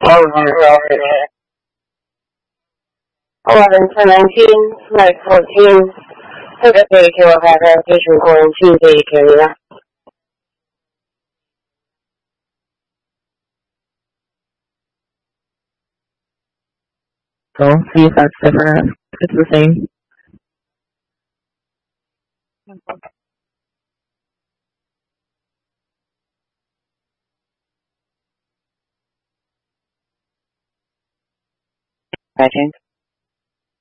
11 to 19, like 14, took a daycare of adaptation quarantine daycare, yeah. So see if that's different. It's the same. I think.